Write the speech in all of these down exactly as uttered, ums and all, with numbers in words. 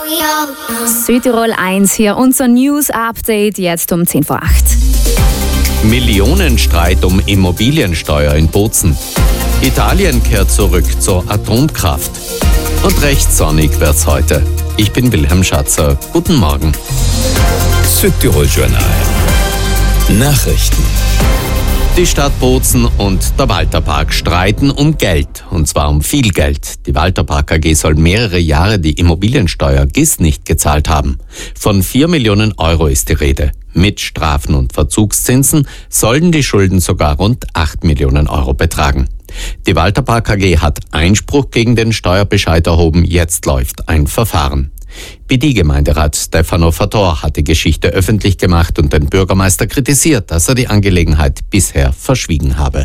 Südtirol eins hier, unser News-Update jetzt um zehn vor acht. Millionenstreit um Immobiliensteuer in Bozen. Italien kehrt zurück zur Atomkraft. Und recht sonnig wird's heute. Ich bin Wilhelm Schatzer. Guten Morgen. Südtirol Journal. Nachrichten. Die Stadt Bozen und der Walterpark streiten um Geld, und zwar um viel Geld. Die Walterpark A G soll mehrere Jahre die Immobiliensteuer G I S nicht gezahlt haben. Von vier Millionen Euro ist die Rede. Mit Strafen und Verzugszinsen sollen die Schulden sogar rund acht Millionen Euro betragen. Die Walterpark A G hat Einspruch gegen den Steuerbescheid erhoben, jetzt läuft ein Verfahren. B D-Gemeinderat Stefano Fator hat die Geschichte öffentlich gemacht und den Bürgermeister kritisiert, dass er die Angelegenheit bisher verschwiegen habe.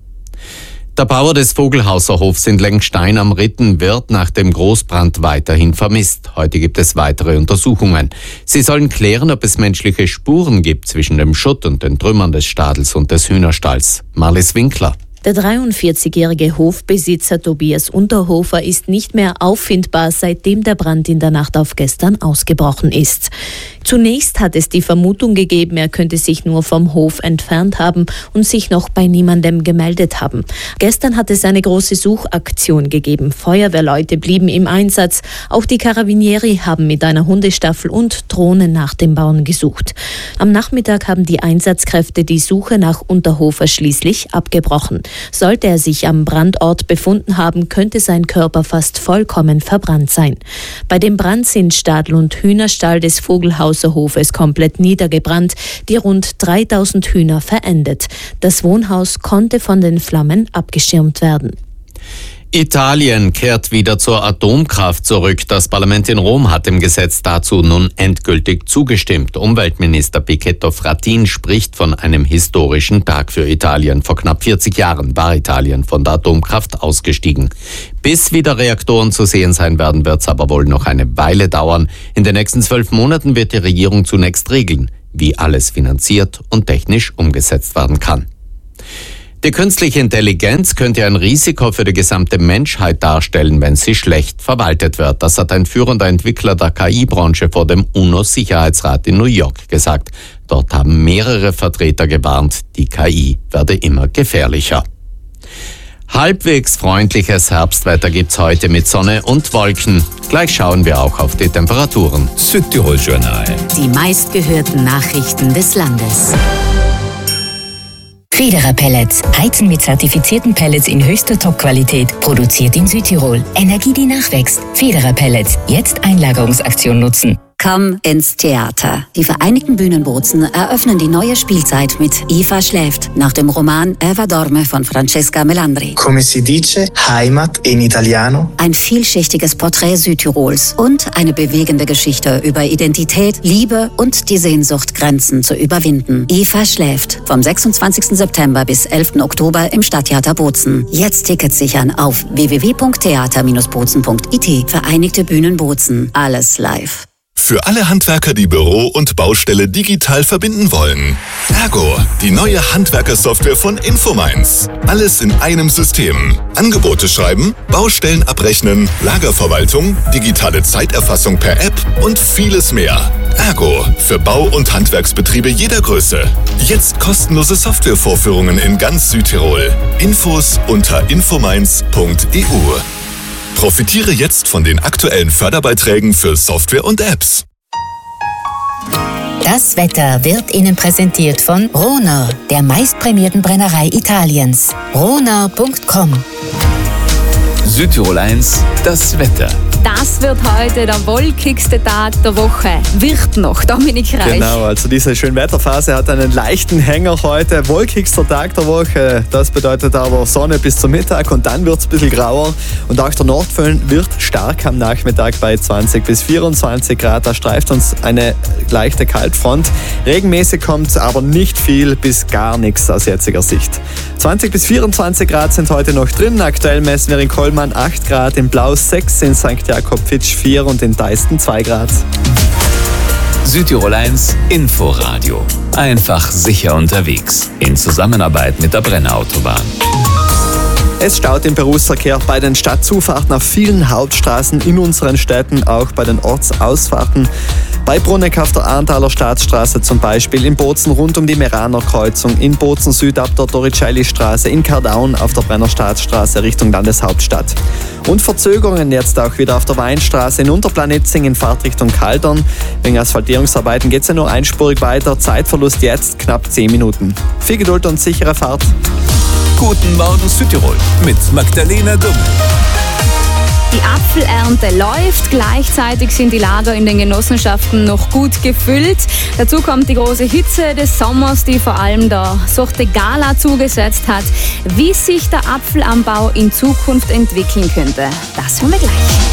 Der Bauer des Vogelhauser Hofs in Lengstein am Ritten wird nach dem Großbrand weiterhin vermisst. Heute gibt es weitere Untersuchungen. Sie sollen klären, ob es menschliche Spuren gibt zwischen dem Schutt und den Trümmern des Stadels und des Hühnerstalls. Marlies Winkler. Der dreiundvierzigjährige Hofbesitzer Tobias Unterhofer ist nicht mehr auffindbar, seitdem der Brand in der Nacht auf gestern ausgebrochen ist. Zunächst hat es die Vermutung gegeben, er könnte sich nur vom Hof entfernt haben und sich noch bei niemandem gemeldet haben. Gestern hat es eine große Suchaktion gegeben. Feuerwehrleute blieben im Einsatz. Auch die Carabinieri haben mit einer Hundestaffel und Drohnen nach dem Bauern gesucht. Am Nachmittag haben die Einsatzkräfte die Suche nach Unterhofer schließlich abgebrochen. Sollte er sich am Brandort befunden haben, könnte sein Körper fast vollkommen verbrannt sein. Bei dem Brand sind Stadel und Hühnerstall des Vogelhauser Hofes komplett niedergebrannt, die rund dreitausend Hühner verendet. Das Wohnhaus konnte von den Flammen abgeschirmt werden. Italien kehrt wieder zur Atomkraft zurück. Das Parlament in Rom hat dem Gesetz dazu nun endgültig zugestimmt. Umweltminister Pichetto Fratin spricht von einem historischen Tag für Italien. Vor knapp vierzig Jahren war Italien von der Atomkraft ausgestiegen. Bis wieder Reaktoren zu sehen sein werden, wird es aber wohl noch eine Weile dauern. In den nächsten zwölf Monaten wird die Regierung zunächst regeln, wie alles finanziert und technisch umgesetzt werden kann. Die künstliche Intelligenz könnte ein Risiko für die gesamte Menschheit darstellen, wenn sie schlecht verwaltet wird. Das hat ein führender Entwickler der K I-Branche vor dem UNO-Sicherheitsrat in New York gesagt. Dort haben mehrere Vertreter gewarnt, die K I werde immer gefährlicher. Halbwegs freundliches Herbstwetter gibt's heute mit Sonne und Wolken. Gleich schauen wir auch auf die Temperaturen. Südtirol Journal. Die meistgehörten Nachrichten des Landes. Federer Pellets. Heizen mit zertifizierten Pellets in höchster Top-Qualität. Produziert in Südtirol. Energie, die nachwächst. Federer Pellets. Jetzt Einlagerungsaktion nutzen. Komm ins Theater. Die Vereinigten Bühnen Bozen eröffnen die neue Spielzeit mit Eva schläft, nach dem Roman Eva dorme von Francesca Melandri. Come si dice, Heimat in Italiano. Ein vielschichtiges Porträt Südtirols und eine bewegende Geschichte über Identität, Liebe und die Sehnsucht, Grenzen zu überwinden. Eva schläft, vom sechsundzwanzigsten September bis elften Oktober im Stadttheater Bozen. Jetzt Tickets sichern auf w w w punkt theater Bindestrich bozen punkt i t. Vereinigte Bühnen Bozen. Alles live. Für alle Handwerker, die Büro und Baustelle digital verbinden wollen. Ergo, die neue Handwerkersoftware von Infomines. Alles in einem System. Angebote schreiben, Baustellen abrechnen, Lagerverwaltung, digitale Zeiterfassung per App und vieles mehr. Ergo, für Bau- und Handwerksbetriebe jeder Größe. Jetzt kostenlose Softwarevorführungen in ganz Südtirol. Infos unter infomines punkt e u. Profitiere jetzt von den aktuellen Förderbeiträgen für Software und Apps. Das Wetter wird Ihnen präsentiert von Rona, der meistprämierten Brennerei Italiens. rona punkt com. Südtirol eins, das Wetter. Das wird heute der wolkigste Tag der Woche. Wird noch, Dominik Reich. Genau, also diese Schönwetterphase hat einen leichten Hänger heute. Wolkigster Tag der Woche. Das bedeutet aber Sonne bis zum Mittag und dann wird es ein bisschen grauer. Und auch der Nordföhn wird stark am Nachmittag bei zwanzig bis vierundzwanzig Grad. Da streift uns eine leichte Kaltfront. Regenmäßig kommt aber nicht viel bis gar nichts aus jetziger Sicht. zwanzig bis vierundzwanzig Grad sind heute noch drin. Aktuell messen wir in Kollmann acht Grad, in Blau sechs, in Sankt Jakob-Fitsch vier und in Deisten zwei Grad. Südtirol eins Inforadio. Einfach sicher unterwegs. In Zusammenarbeit mit der Brenner Autobahn. Es staut im Berufsverkehr bei den Stadtzufahrten auf vielen Hauptstraßen in unseren Städten, auch bei den Ortsausfahrten. Bei Bruneck auf der Ahrenthaler Staatsstraße zum Beispiel, in Bozen rund um die Meraner Kreuzung, in Bozen Süd ab der Doricelli-Straße, in Kardaun auf der Brenner Staatsstraße Richtung Landeshauptstadt. Und Verzögerungen jetzt auch wieder auf der Weinstraße in Unterplanitzing in Fahrtrichtung Kaldern. Wegen Asphaltierungsarbeiten geht es ja nur einspurig weiter. Zeitverlust jetzt knapp zehn Minuten. Viel Geduld und sichere Fahrt. Guten Morgen Südtirol mit Magdalena Dumm. Die Apfelernte läuft, gleichzeitig sind die Lager in den Genossenschaften noch gut gefüllt. Dazu kommt die große Hitze des Sommers, die vor allem der Sorte Gala zugesetzt hat. Wie sich der Apfelanbau in Zukunft entwickeln könnte, das hören wir gleich.